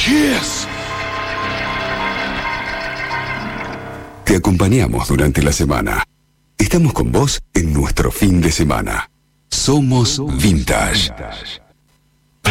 Kiss. Te acompañamos durante la semana. Estamos con vos en nuestro fin de semana. Somos Vintage.